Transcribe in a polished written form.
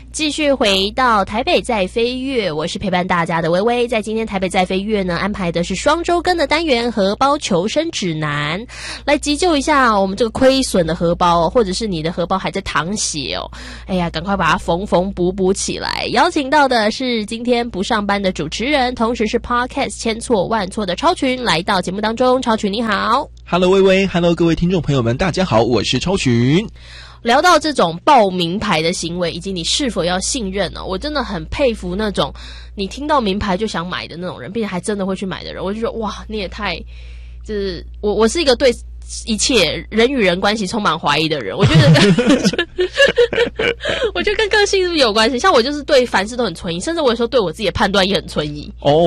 继续回到台北在飞跃，我是陪伴大家的微微。在今天台北在飞跃呢，安排的是双周更的单元荷包求生指南，来急救一下我们这个亏损的荷包，或者是你的荷包还在淌血哦，哎呀，赶快把它缝补起来。邀请到的是今天不上班的主持人，同时是 Podcast 千错万错的超群，来到节目当中。超群你好。 Hello 微微 Hello 各位听众朋友们大家好，我是超群。 聊到这种报名牌的行为以及你是否要信任呢？我真的很佩服那种你听到名牌就想买的那种人，并且还真的会去买的人。我就觉得哇，你也太就是我是一个对一切人与人关系充满怀疑的人。我觉得我觉得跟个性是不是有关系？像我就是对凡事都很存疑，甚至我有时候对我自己的判断也很存疑。 哦